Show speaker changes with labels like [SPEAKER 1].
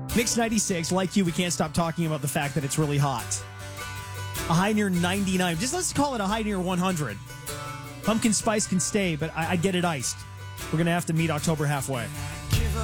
[SPEAKER 1] Mix 96, like you, we can't stop talking about the fact that it's really hot. A high near 99. Just let's call it a high near 100. Pumpkin spice can stay, but I'd get it iced. We're going to have to meet October halfway.